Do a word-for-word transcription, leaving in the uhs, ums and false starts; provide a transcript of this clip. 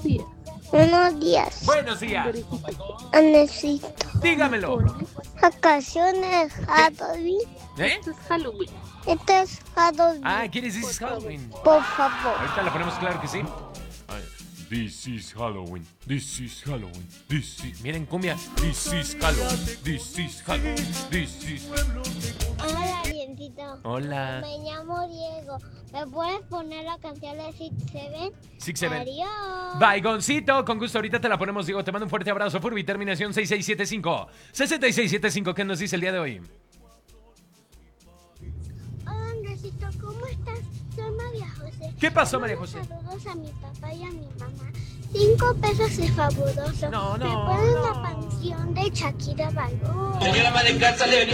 días. Buenos días. Buenos días. Necesito Dígamelo. vacaciones Halloween. ¿Eh? Esto es Halloween. Esto es Halloween. Ah, ¿quieres This is Halloween? Por favor. Ahorita la ponemos, claro que sí. Ay, This is Halloween. This is Halloween. This is... Miren, cumbia. This is Halloween. This is Halloween. This is... Hola, Dientito. Hola. Me llamo Diego. ¿Me puedes poner la canción de Six Seven? Six Seven. Adiós. Baigoncito, con gusto, ahorita te la ponemos, Diego. Te mando un fuerte abrazo, Furby, terminación seis seis siete cinco. seis seis siete cinco, ¿qué nos dice el día de hoy? Hola, Andresito, ¿cómo estás? Soy María José. ¿Qué pasó, Le María mando José? Saludos a mi papá y a mi mamá. Cinco pesos es fabuloso. No, no, ¿Me ponen no. la canción de Shakira Bailó? Señora ama de casa le venía